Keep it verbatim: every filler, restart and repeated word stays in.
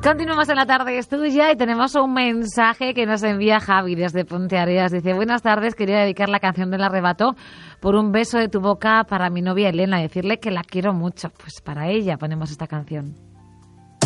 Continuamos en la tarde es tuya y tenemos un mensaje que nos envía Javi desde Ponteareas. Dice, buenas tardes, quería dedicar la canción del arrebato por un beso de tu boca para mi novia Elena, decirle que la quiero mucho. Pues para ella ponemos esta canción.